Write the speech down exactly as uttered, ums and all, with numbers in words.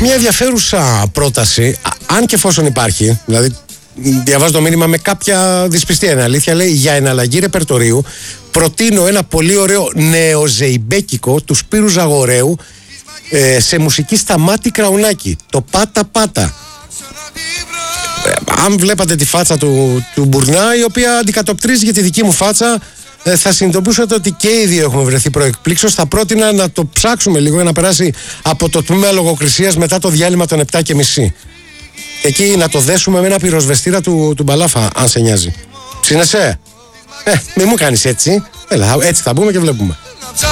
μια ενδιαφέρουσα πρόταση, αν και εφόσον υπάρχει, δηλαδή διαβάζω το μήνυμα με κάποια δυσπιστία, είναι αλήθεια, λέει: για εναλλαγή ρεπερτορίου προτείνω ένα πολύ ωραίο νεοζεϊμπέκικο του Σπύρου Ζαγοραίου ε, σε μουσική Σταμάτη Κραουνάκη, το Πάτα Πάτα. Ε, αν βλέπατε τη φάτσα του, του Μπουρνά, η οποία αντικατοπτρίζει για τη δική μου φάτσα, ε, θα συνειδητοποιούσατε ότι και οι δύο έχουμε βρεθεί προεκπλήξεως. Θα πρότεινα να το ψάξουμε λίγο για να περάσει από το τμήμα λογοκρισίας μετά το διάλειμμα των επτά και μισή. Εκεί να το δέσουμε με ένα πυροσβεστήρα του, του Μπαλάφα, αν σε νοιάζει. Ψήνεσαι? Ε, μη μου κάνεις έτσι. Έλα, έτσι θα μπούμε και βλέπουμε.